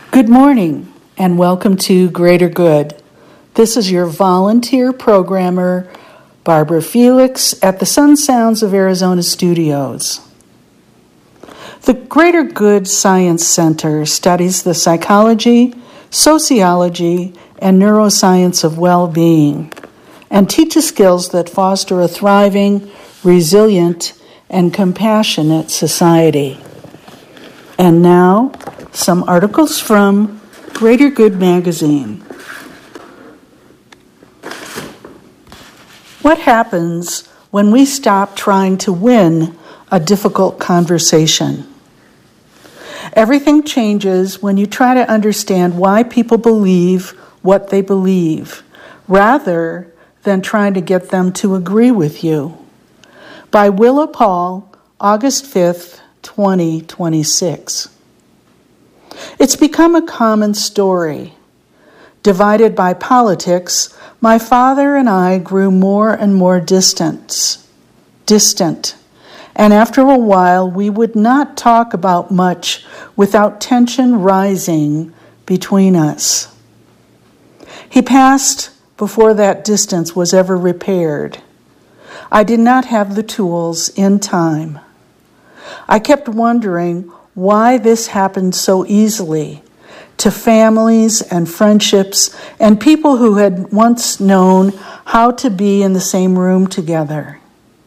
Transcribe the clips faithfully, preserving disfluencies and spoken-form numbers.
Good morning and welcome to Greater Good. This is your volunteer programmer, Barbara Felix, at the Sun Sounds of Arizona Studios. The Greater Good Science Center studies the psychology, sociology, and neuroscience of well-being and teaches skills that foster a thriving, resilient, and compassionate society. And now, some articles from Greater Good magazine. What happens when we stop trying to win a difficult conversation? Everything changes when you try to understand why people believe what they believe, rather than trying to get them to agree with you. By Willa Paul, August fifth, twenty twenty-six. It's become a common story. Divided by politics, my father and I grew more and more distant, distant, and after a while we would not talk about much without tension rising between us. He passed before that distance was ever repaired. I did not have the tools in time. I kept wondering why this happened so easily to families and friendships and people who had once known how to be in the same room together.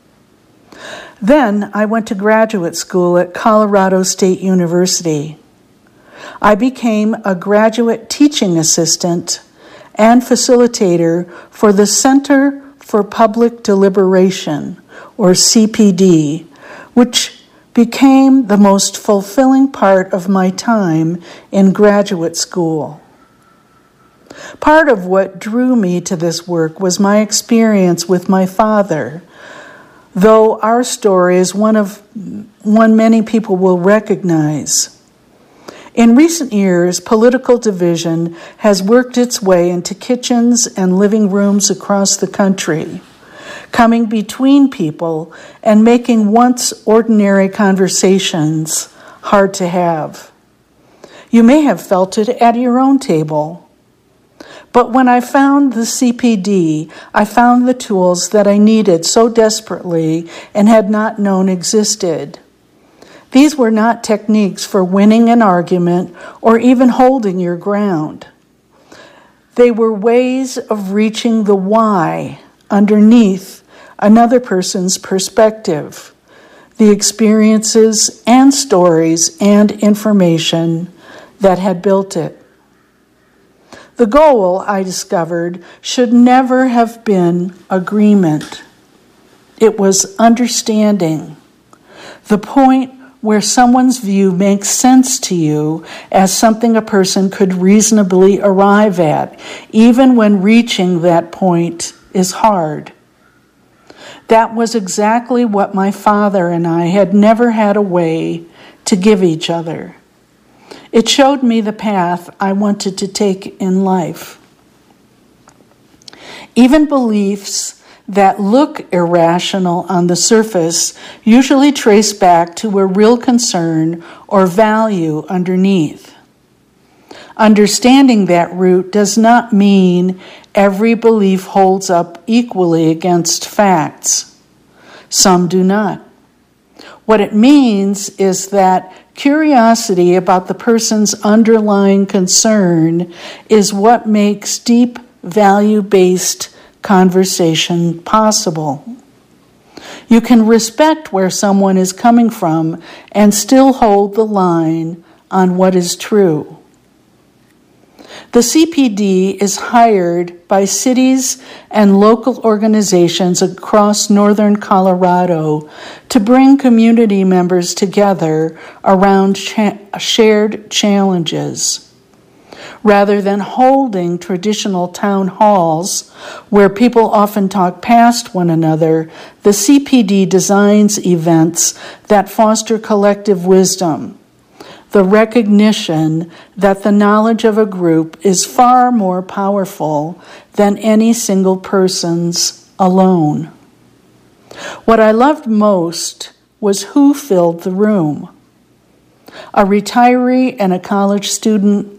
Then I went to graduate school at Colorado State University. I became a graduate teaching assistant and facilitator for the Center for Public Deliberation, or C P D, which became the most fulfilling part of my time in graduate school. Part of what drew me to this work was my experience with my father, though our story is one of one many people will recognize. In recent years, political division has worked its way into kitchens and living rooms across the country, coming between people and making once ordinary conversations hard to have. You may have felt it at your own table. But when I found the C P D, I found the tools that I needed so desperately and had not known existed. These were not techniques for winning an argument or even holding your ground. They were ways of reaching the why underneath another person's perspective, the experiences and stories and information that had built it. The goal, I discovered, should never have been agreement. It was understanding, the point where someone's view makes sense to you as something a person could reasonably arrive at, even when reaching that point is hard. That was exactly what my father and I had never had a way to give each other. It showed me the path I wanted to take in life. Even beliefs that look irrational on the surface usually trace back to a real concern or value underneath. Understanding that root does not mean every belief holds up equally against facts. Some do not. What it means is that curiosity about the person's underlying concern is what makes deep, value-based conversation possible. You can respect where someone is coming from and still hold the line on what is true. The C P D is hired by cities and local organizations across northern Colorado to bring community members together around cha- shared challenges. Rather than holding traditional town halls where people often talk past one another, the C P D designs events that foster collective wisdom, the recognition that the knowledge of a group is far more powerful than any single person's alone. What I loved most was who filled the room. A retiree and a college student,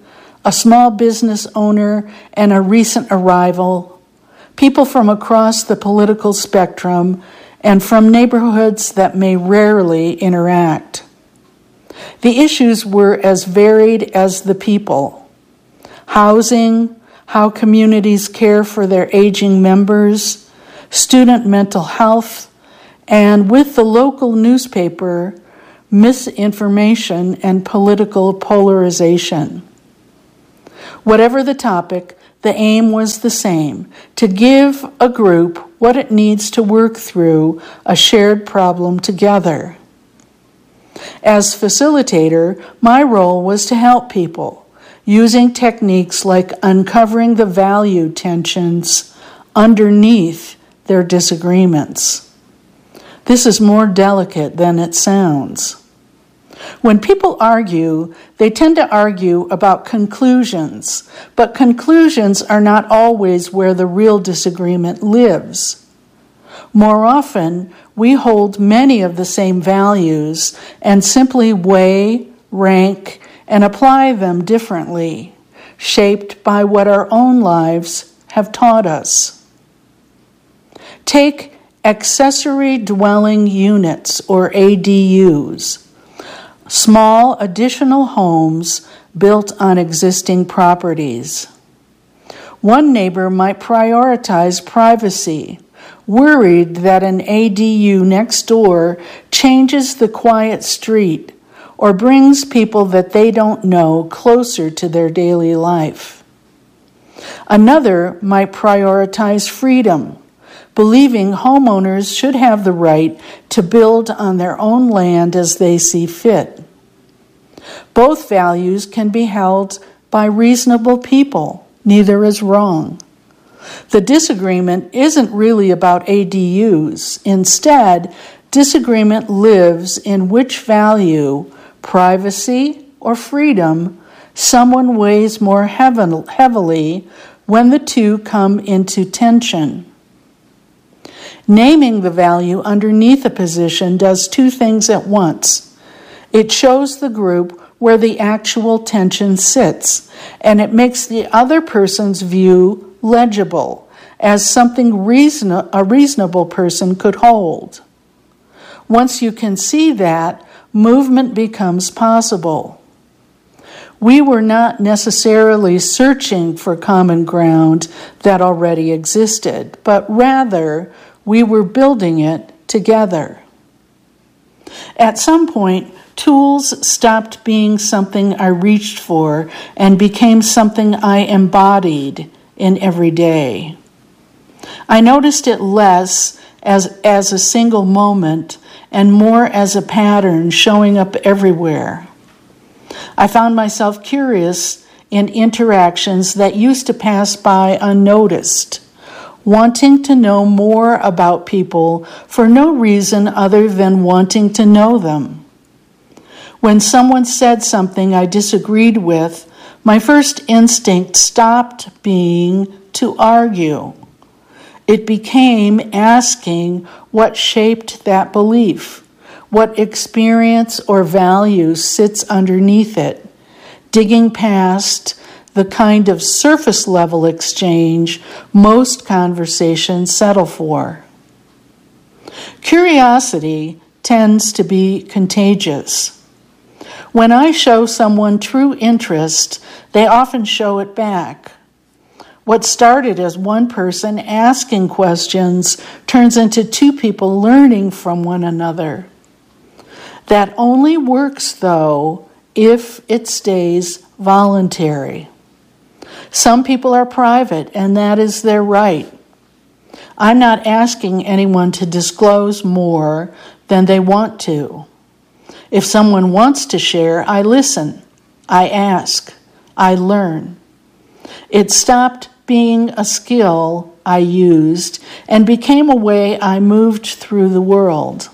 a small business owner, and a recent arrival, people from across the political spectrum and from neighborhoods that may rarely interact. The issues were as varied as the people: housing, how communities care for their aging members, student mental health, and with the local newspaper, misinformation and political polarization. Whatever the topic, the aim was the same: to give a group what it needs to work through a shared problem together. As facilitator, my role was to help people, using techniques like uncovering the value tensions underneath their disagreements. This is more delicate than it sounds. When people argue, they tend to argue about conclusions, but conclusions are not always where the real disagreement lives. More often, we hold many of the same values and simply weigh, rank, and apply them differently, shaped by what our own lives have taught us. Take accessory dwelling units, or A D Us. Small additional homes built on existing properties. One neighbor might prioritize privacy, worried that an A D U next door changes the quiet street or brings people that they don't know closer to their daily life. Another might prioritize freedom, believing homeowners should have the right to build on their own land as they see fit. Both values can be held by reasonable people. Neither is wrong. The disagreement isn't really about A D Us. Instead, disagreement lives in which value, privacy or freedom, someone weighs more heavily when the two come into tension. Naming the value underneath a position does two things at once. It shows the group where the actual tension sits, and it makes the other person's view legible as something reason- a reasonable person could hold. Once you can see that, movement becomes possible. We were not necessarily searching for common ground that already existed, but rather we were building it together. At some point, tools stopped being something I reached for and became something I embodied in every day. I noticed it less as, as a single moment and more as a pattern showing up everywhere. I found myself curious in interactions that used to pass by unnoticed, wanting to know more about people for no reason other than wanting to know them. When someone said something I disagreed with, my first instinct stopped being to argue. It became asking what shaped that belief, what experience or value sits underneath it, digging past the kind of surface level exchange most conversations settle for. Curiosity tends to be contagious. When I show someone true interest, they often show it back. What started as one person asking questions turns into two people learning from one another. That only works, though, if it stays voluntary. Some people are private, and that is their right. I'm not asking anyone to disclose more than they want to. If someone wants to share, I listen, I ask, I learn. It stopped being a skill I used and became a way I moved through the world.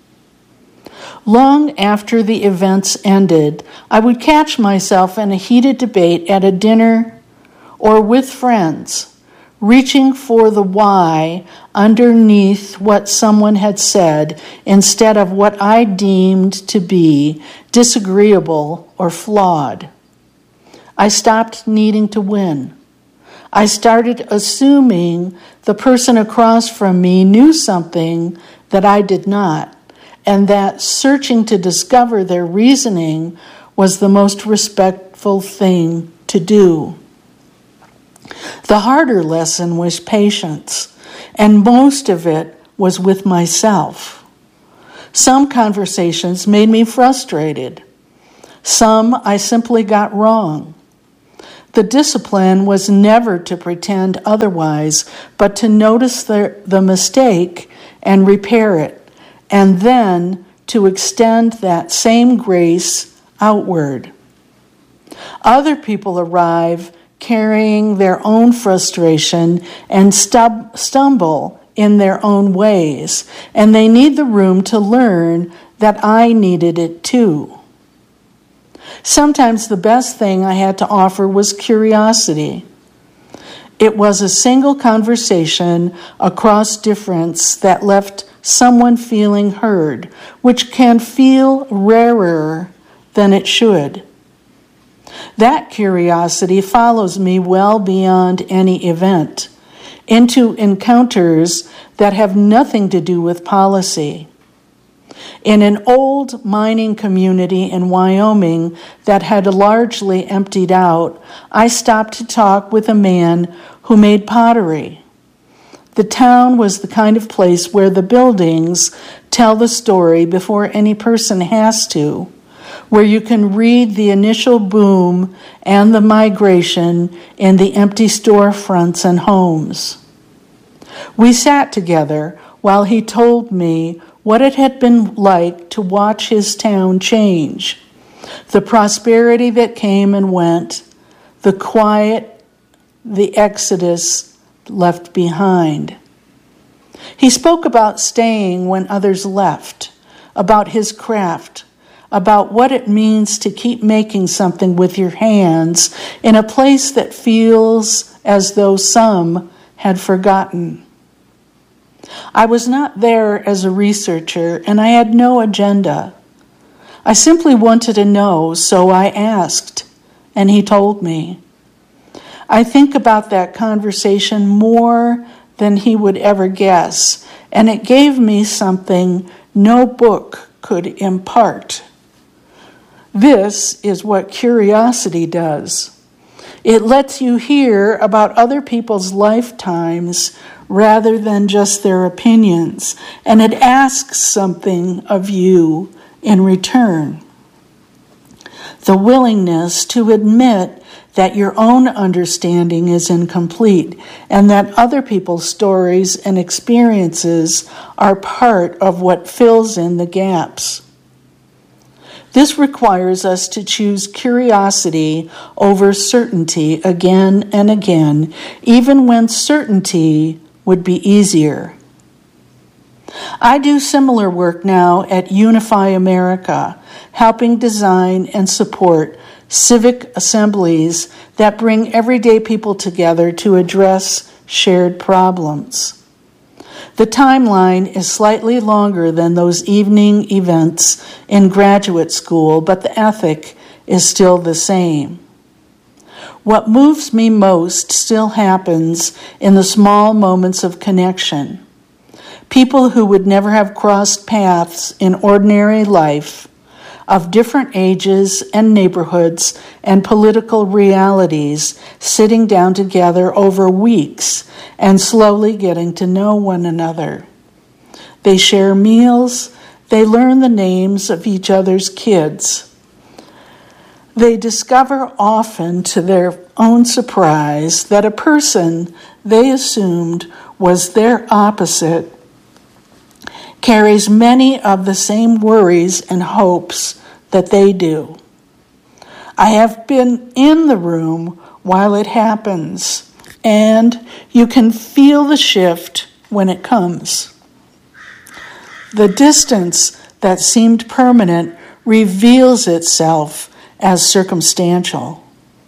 Long after the events ended, I would catch myself in a heated debate at a dinner or with friends, reaching for the why underneath what someone had said instead of what I deemed to be disagreeable or flawed. I stopped needing to win. I started assuming the person across from me knew something that I did not, and that searching to discover their reasoning was the most respectful thing to do. The harder lesson was patience, and most of it was with myself. Some conversations made me frustrated. Some I simply got wrong. The discipline was never to pretend otherwise, but to notice the, the mistake and repair it, and then to extend that same grace outward. Other people arrive carrying their own frustration and stub, stumble in their own ways, and they need the room to learn that I needed it too. Sometimes the best thing I had to offer was curiosity. It was a single conversation across difference that left someone feeling heard, which can feel rarer than it should. That curiosity follows me well beyond any event, into encounters that have nothing to do with policy. In an old mining community in Wyoming that had largely emptied out, I stopped to talk with a man who made pottery. The town was the kind of place where the buildings tell the story before any person has to, where you can read the initial boom and the migration in the empty storefronts and homes. We sat together while he told me what it had been like to watch his town change, the prosperity that came and went, the quiet, the exodus left behind. He spoke about staying when others left, about his craft, about what it means to keep making something with your hands in a place that feels as though some had forgotten. I was not there as a researcher, and I had no agenda. I simply wanted to know, so I asked, and he told me. I think about that conversation more than he would ever guess, and it gave me something no book could impart. This is what curiosity does. It lets you hear about other people's lifetimes rather than just their opinions, and it asks something of you in return. The willingness to admit that your own understanding is incomplete and that other people's stories and experiences are part of what fills in the gaps. This requires us to choose curiosity over certainty again and again, even when certainty would be easier. I do similar work now at Unify America, helping design and support civic assemblies that bring everyday people together to address shared problems. The timeline is slightly longer than those evening events in graduate school, but the ethic is still the same. What moves me most still happens in the small moments of connection. People who would never have crossed paths in ordinary life, of different ages and neighborhoods and political realities, sitting down together over weeks and slowly getting to know one another. They share meals, they learn the names of each other's kids. They discover, often to their own surprise, that a person they assumed was their opposite carries many of the same worries and hopes that they do. I have been in the room while it happens, and you can feel the shift when it comes. The distance that seemed permanent reveals itself as circumstantial.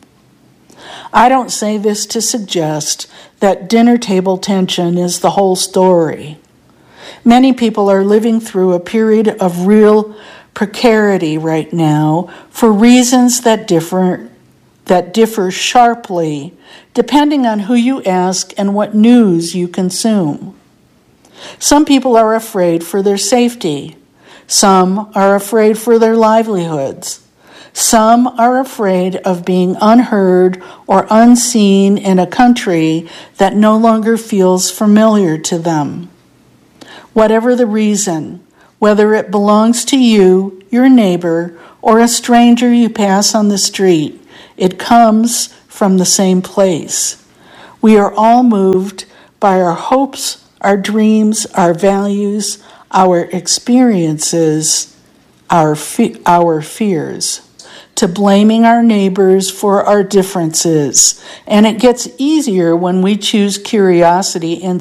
I don't say this to suggest that dinner table tension is the whole story. Many people are living through a period of real precarity right now for reasons that differ that differ sharply depending on who you ask and what news you consume. Some people are afraid for their safety. Some are afraid for their livelihoods. Some are afraid of being unheard or unseen in a country that no longer feels familiar to them. Whatever the reason, whether it belongs to you, your neighbor, or a stranger you pass on the street, it comes from the same place. We are all moved by our hopes, our dreams, our values, our experiences, our fe- our fears, to blaming our neighbors for our differences. And it gets easier when we choose curiosity and